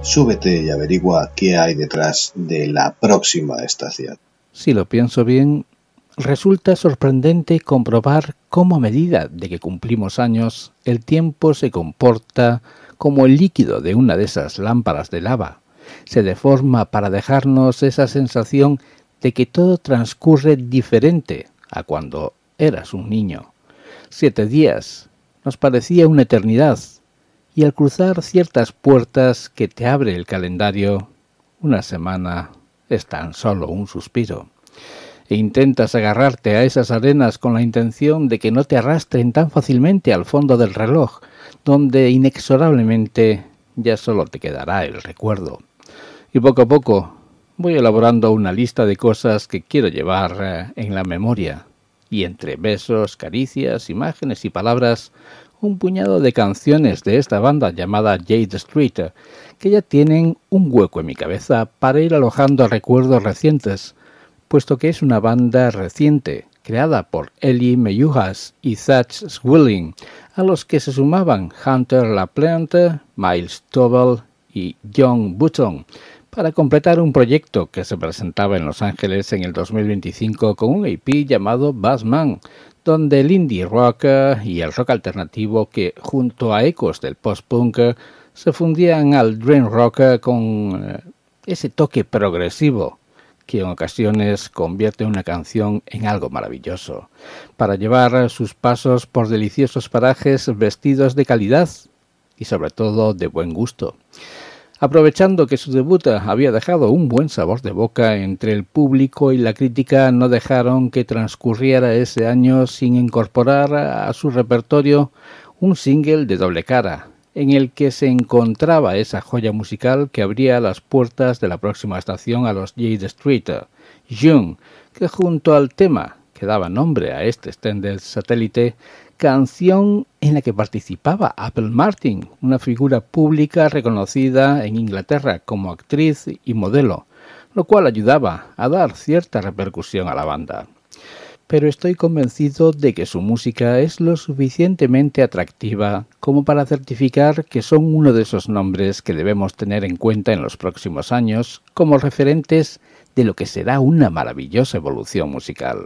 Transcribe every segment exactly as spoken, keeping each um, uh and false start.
súbete y averigua qué hay detrás de la próxima estación. Si lo pienso bien, resulta sorprendente comprobar cómo a medida de que cumplimos años, el tiempo se comporta como el líquido de una de esas lámparas de lava. Se deforma para dejarnos esa sensación de que todo transcurre diferente a cuando eras un niño. Siete días nos parecía una eternidad, y al cruzar ciertas puertas que te abre el calendario, una semana es tan solo un suspiro. E intentas agarrarte a esas arenas con la intención de que no te arrastren tan fácilmente al fondo del reloj, donde inexorablemente ya solo te quedará el recuerdo. Y poco a poco voy elaborando una lista de cosas que quiero llevar eh, en la memoria, y entre besos, caricias, imágenes y palabras, un puñado de canciones de esta banda llamada Jade Street, que ya tienen un hueco en mi cabeza para ir alojando recuerdos recientes, puesto que es una banda reciente, creada por Ellie Meyuhas y Zach Swilling, a los que se sumaban Hunter LaPlante, Miles Tobel y John Button, para completar un proyecto que se presentaba en Los Ángeles en el dos mil veinticinco con un E P llamado Bassman, donde el indie rock y el rock alternativo que, junto a ecos del post-punk, se fundían al dream rock con ese toque progresivo que en ocasiones convierte una canción en algo maravilloso, para llevar sus pasos por deliciosos parajes vestidos de calidad y sobre todo de buen gusto. Aprovechando que su debut había dejado un buen sabor de boca entre el público y la crítica, no dejaron que transcurriera ese año sin incorporar a su repertorio un single de doble cara, en el que se encontraba esa joya musical que abría las puertas de la próxima estación a los Jade Street, June, que junto al tema que daba nombre a este extended satélite, canción en la que participaba Apple Martin, una figura pública reconocida en Inglaterra como actriz y modelo, lo cual ayudaba a dar cierta repercusión a la banda. Pero estoy convencido de que su música es lo suficientemente atractiva como para certificar que son uno de esos nombres que debemos tener en cuenta en los próximos años como referentes de lo que será una maravillosa evolución musical.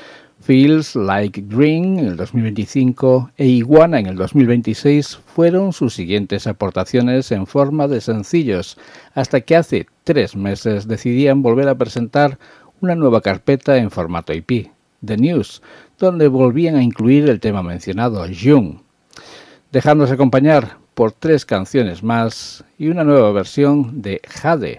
Feels Like Green en el dos mil veinticinco e Iguana en el dos mil veintiséis fueron sus siguientes aportaciones en forma de sencillos, hasta que hace tres meses decidían volver a presentar una nueva carpeta en formato E P, The News, donde volvían a incluir el tema mencionado, June, dejándose acompañar por tres canciones más y una nueva versión de Jade.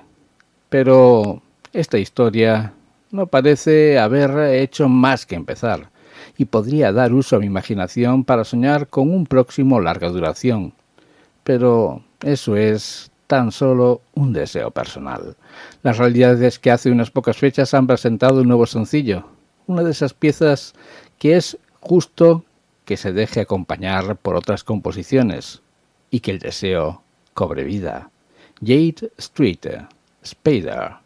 Pero esta historia no parece haber hecho más que empezar, y podría dar uso a mi imaginación para soñar con un próximo larga duración. Pero eso es tan solo un deseo personal. La realidad es que hace unas pocas fechas han presentado un nuevo sencillo, una de esas piezas que es justo que se deje acompañar por otras composiciones y que el deseo cobre vida. Jade Street, Spider.